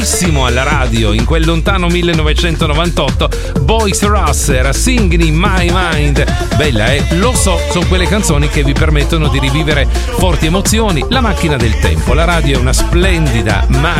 alla radio in quel lontano 1998. Boys Ross era Singing in My Mind. Bella, lo so, sono quelle canzoni che vi permettono di rivivere forti emozioni. La macchina del tempo, la radio è una splendida macchina